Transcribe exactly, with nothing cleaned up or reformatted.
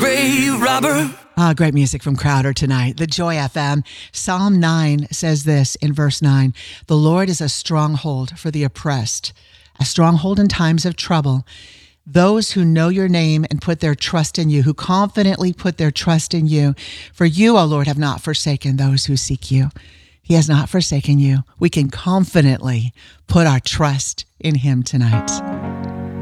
grave robber. Ah, great music from Crowder tonight. The Joy F M. Psalm nine says this in verse nine, "The Lord is a stronghold for the oppressed, a stronghold in times of trouble. Those who know your name and put their trust in you, who confidently put their trust in you. For you, O Lord, have not forsaken those who seek you." He has not forsaken you. We can confidently put our trust in him tonight.